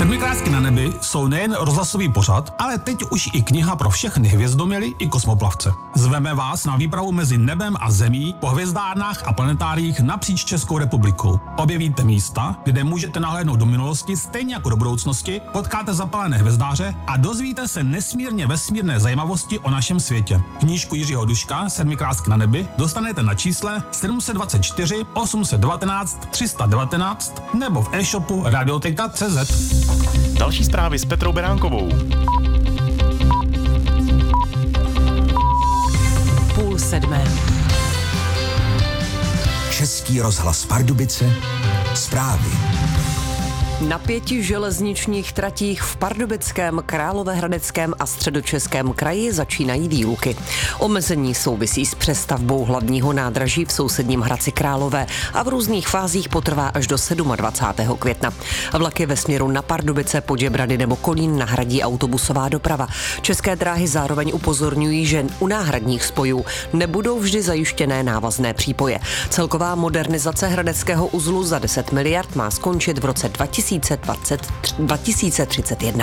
Sedmi krásky na nebi jsou nejen rozhlasový pořad, ale teď už i kniha pro všechny hvězdoměly i kosmoplavce. Zveme vás na výpravu mezi nebem a zemí po hvězdárnách a planetáriích napříč Českou republikou. Objevíte místa, kde můžete nahlédnout do minulosti stejně jako do budoucnosti, potkáte zapalené hvězdáře a dozvíte se nesmírně vesmírné zajímavosti o našem světě. Knížku Jiřího Duška Sedmi krásky na nebi dostanete na čísle 724 819 319 nebo v e-shopu Radioteka.cz. Další zprávy s Petrou Beránkovou. 6:30. Český rozhlas Pardubice. Zprávy. Na 5 železničních tratích v Pardubickém, Královéhradeckém a Středočeském kraji začínají výluky. Omezení souvisí s přestavbou hlavního nádraží v sousedním Hradci Králové a v různých fázích potrvá až do 27. května. Vlaky ve směru na Pardubice, Poděbrady nebo Kolín nahradí autobusová doprava. České dráhy zároveň upozorňují, že u náhradních spojů nebudou vždy zajištěné návazné přípoje. Celková modernizace hradeckého uzlu za 10 miliard má skončit v roce 2031.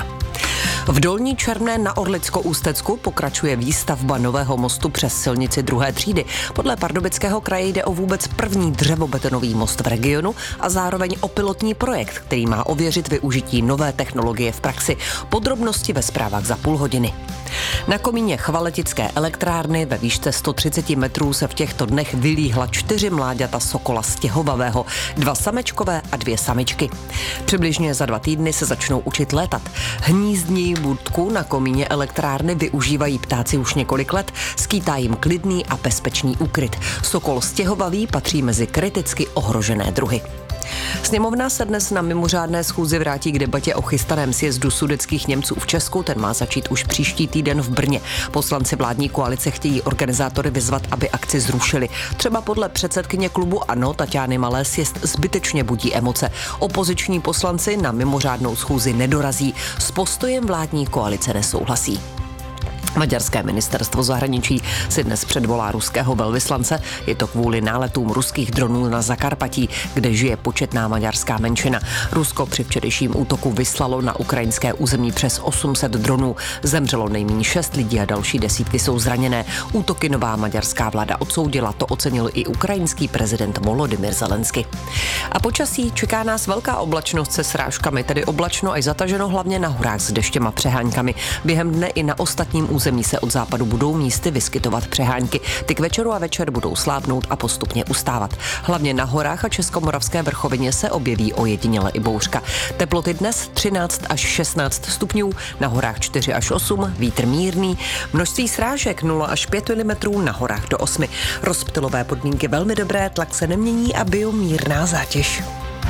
V Dolní Černé na Orlicko-Ústecku pokračuje výstavba nového mostu přes silnici 2. třídy. Podle Pardubického kraje jde o vůbec první dřevobetonový most v regionu a zároveň o pilotní projekt, který má ověřit využití nové technologie v praxi. Podrobnosti ve zprávách za půl hodiny. Na komíně Chvaletické elektrárny ve výšce 130 metrů se v těchto dnech vylíhla 4 mláďata sokola stěhovavého, 2 samečkové a 2 samičky. Přibližně za 2 týdny se začnou učit létat. Hnízdní budku na komíně elektrárny využívají ptáci už několik let, skýtá jim klidný a bezpečný úkryt. Sokol stěhovavý patří mezi kriticky ohrožené druhy. Sněmovna se dnes na mimořádné schůzi vrátí k debatě o chystaném sjezdu sudetských Němců v Česku. Ten má začít už příští týden v Brně. Poslanci vládní koalice chtějí organizátory vyzvat, aby akci zrušili. Třeba podle předsedkyně klubu ANO Taťány Malé sjezd zbytečně budí emoce. Opoziční poslanci na mimořádnou schůzi nedorazí. S postojem vládní koalice nesouhlasí. Maďarské ministerstvo zahraničí si dnes předvolá ruského velvyslance. Je to kvůli náletům ruských dronů na Zakarpatí, kde žije početná maďarská menšina. Rusko při včerejším útoku vyslalo na ukrajinské území přes 800 dronů. Zemřelo nejméně 6 lidí a další desítky jsou zraněné. Útoky nová maďarská vláda odsoudila, to ocenil i ukrajinský prezident Volodymyr Zelensky. A počasí čeká nás velká oblačnost se srážkami, tedy oblačno až zataženo hlavně na horách s deštěm a přehánkami. Během dne i na ostatním území se od západu budou místy vyskytovat přehánky. Ty k večeru a večer budou slábnout a postupně ustávat. Hlavně na horách a českomoravské vrchovině se objeví ojediněle i bouřka. Teploty dnes 13 až 16 stupňů, na horách 4 až 8, vítr mírný, množství srážek 0 až 5 mm, na horách do 8. Rozptylové podmínky velmi dobré, tlak se nemění a biomírná zátěž.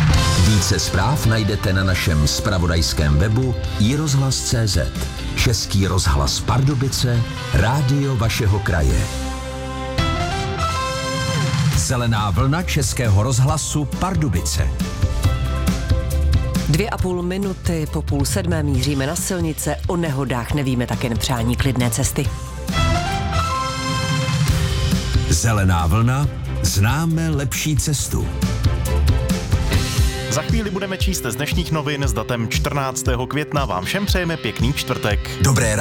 Více zpráv najdete na našem zpravodajském webu iRozhlas.cz. Český rozhlas Pardubice, rádio vašeho kraje. Zelená vlna Českého rozhlasu Pardubice. 2,5 minuty po 6:30 míříme na silnice, o nehodách nevíme, tak jen přání klidné cesty. Zelená vlna, známe lepší cestu. Za chvíli budeme číst z dnešních novin s datem 14. května. Vám všem přejeme pěkný čtvrtek. Dobré